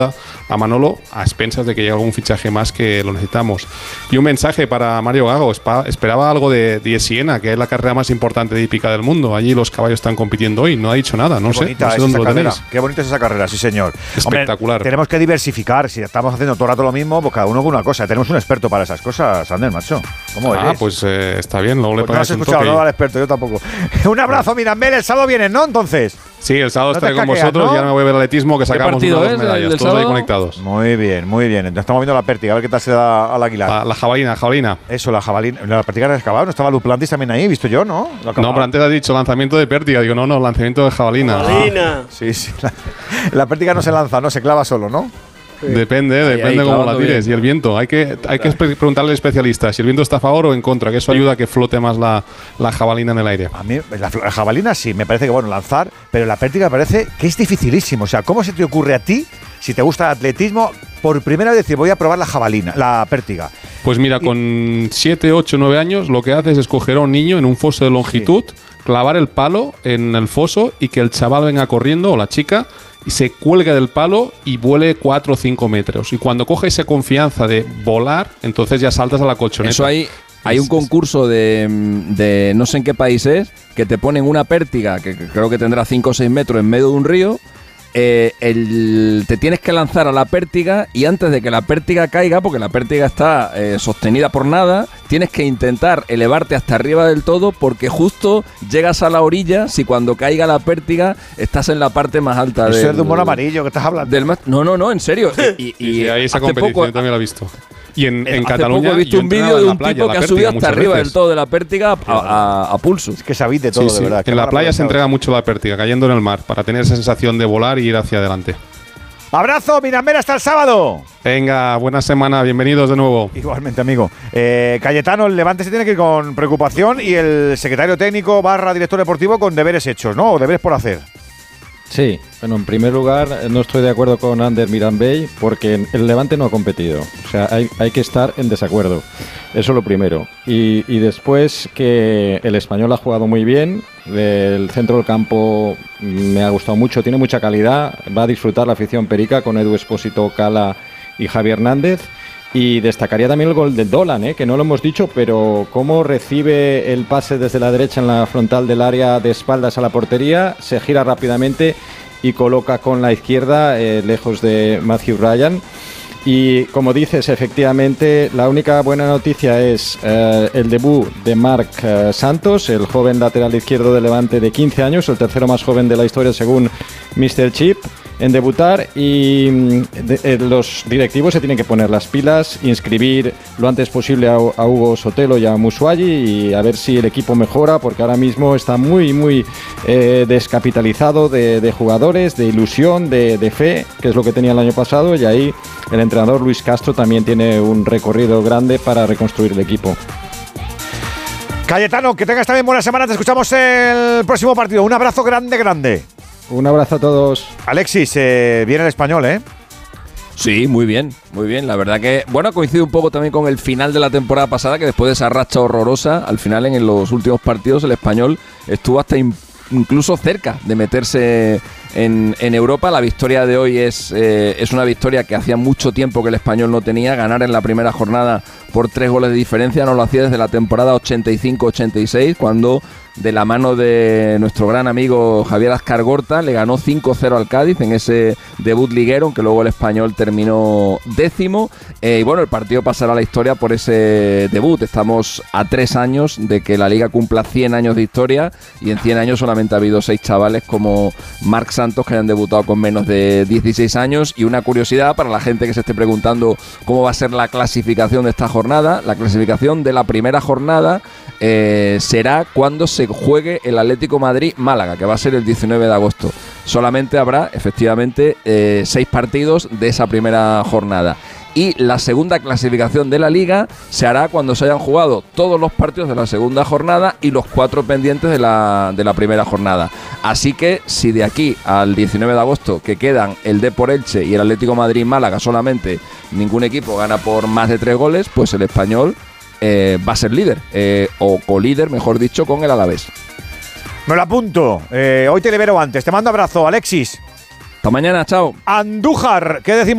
a Manolo a expensas de que llegue algún fichaje más que lo necesitamos. Y un mensaje para Mario Gago. Esperaba algo de Siena, que es la carrera más importante de hípica del mundo. Allí los caballos están compitiendo hoy. No ha dicho nada, no sé dónde lo tenéis. Qué bonita es esa carrera, sí señor. Espectacular. Hombre, tenemos que diversificar. Si estamos haciendo todo el rato lo mismo, pues cada uno con una cosa. Tenemos un experto para esas cosas, Ander, macho. ¿Cómo eres? Pues está bien. Luego le pues no has escuchado, no al experto, yo tampoco. Un abrazo, Mirambel. El sábado vienes, ¿no? Entonces. Sí, el sábado estaré con vosotros, ¿no? Ya me voy a ver el atletismo, que sacamos unas medallas, todos ahí conectados. Muy bien, muy bien. Entonces estamos viendo la pértiga, a ver qué tal se da al Aguilar. La jabalina. Eso, la jabalina. La pértiga era excavada, no estaba Duplantis también ahí, visto yo, ¿no? No, pero antes has dicho lanzamiento de pértiga. Digo, no, lanzamiento de jabalina. Sí. La pértiga no se lanza, no se clava solo, ¿no? Sí. Depende cómo la tires. Y el viento, hay que preguntarle al especialista si el viento está a favor o en contra, que eso ayuda a que flote más la jabalina en el aire. A mí la jabalina sí, me parece que bueno lanzar, pero la pértiga me parece que es dificilísimo. O sea, ¿cómo se te ocurre a ti, si te gusta el atletismo, por primera vez decir voy a probar la pértiga? Pues mira, con 7, 8, 9 años lo que haces es coger a un niño en un foso de longitud, clavar el palo en el foso y que el chaval venga corriendo o la chica y se cuelga del palo y vuele 4 o 5 metros. Y cuando coge esa confianza de volar, entonces ya saltas a la colchoneta. Eso hay un concurso de no sé en qué país es, que te ponen una pértiga que creo que tendrá 5 o 6 metros en medio de un río. Te tienes que lanzar a la pértiga y antes de que la pértiga caiga, porque la pértiga está sostenida por nada, tienes que intentar elevarte hasta arriba del todo porque justo llegas a la orilla si cuando caiga la pértiga estás en la parte más alta. Eso es de humor amarillo que estás hablando. No, en serio. Y ahí esa competición yo también la he visto. Y en Cataluña he visto un vídeo de un tipo que ha subido hasta arriba del todo de la pértiga a pulso. Es que sabéis de todo, de verdad. En la playa se entrega mucho la pértiga, cayendo en el mar, para tener esa sensación de volar y ir hacia adelante. ¡Abrazo, Mirambel, hasta el sábado! Venga, buena semana, bienvenidos de nuevo. Igualmente, amigo. Cayetano, el Levante se tiene que ir con preocupación y el secretario técnico / director deportivo con deberes hechos, ¿no? O deberes por hacer. Sí, bueno, en primer lugar no estoy de acuerdo con Ander Mirambell porque el Levante no ha competido, o sea, hay que estar en desacuerdo, eso es lo primero. Y después que el Español ha jugado muy bien, el centro del campo me ha gustado mucho, tiene mucha calidad, va a disfrutar la afición perica con Edu Espósito, Cala y Javi Hernández. Y destacaría también el gol del Dolan, que no lo hemos dicho, pero cómo recibe el pase desde la derecha en la frontal del área de espaldas a la portería, se gira rápidamente y coloca con la izquierda lejos de Matthew Ryan. Y como dices, efectivamente, la única buena noticia es el debut de Marc Santos, el joven lateral izquierdo de Levante de 15 años, el tercero más joven de la historia según Mr. Chip, en debutar. Y los directivos se tienen que poner las pilas, inscribir lo antes posible a Hugo Sotelo y a Musuagi y a ver si el equipo mejora, porque ahora mismo está muy descapitalizado de jugadores, de ilusión, de fe, que es lo que tenía el año pasado, y ahí el entrenador Luis Castro también tiene un recorrido grande para reconstruir el equipo. Cayetano, que tengas también buena semana. Te escuchamos el próximo partido. Un abrazo grande. Un abrazo a todos. Alexis, viene el Español, ¿eh? Sí, muy bien. La verdad que, bueno, coincide un poco también con el final de la temporada pasada, que después de esa racha horrorosa, al final en los últimos partidos el Español estuvo hasta incluso cerca de meterse en Europa. La victoria de hoy es una victoria que hacía mucho tiempo que el Español no tenía. Ganar en la primera jornada por 3 goles de diferencia no lo hacía desde la temporada 85-86, cuando de la mano de nuestro gran amigo Javier Azcargorta le ganó 5-0 al Cádiz en ese debut liguero, aunque luego el Español terminó 10º. Y bueno, el partido pasará a la historia por ese debut. Estamos a 3 años de que la Liga cumpla 100 años de historia, y en 100 años solamente ha habido 6 chavales como Marc Santos que hayan debutado con menos de 16 años. Y una curiosidad para la gente que se esté preguntando cómo va a ser la clasificación de esta jornada: la clasificación de la primera jornada será cuando se juegue el Atlético Madrid-Málaga, que va a ser el 19 de agosto. Solamente habrá, efectivamente, 6 partidos de esa primera jornada. Y la segunda clasificación de la Liga se hará cuando se hayan jugado todos los partidos de la segunda jornada y los 4 pendientes de la primera jornada. Así que si de aquí al 19 de agosto, que quedan el Depor Elche y el Atlético Madrid-Málaga solamente, ningún equipo gana por más de 3 goles, pues el Español va a ser líder, o colíder, mejor dicho, con el Alavés. Me lo apunto. Hoy te libero antes. Te mando abrazo, Alexis. Hasta mañana, chao. Andújar, ¿qué decimos?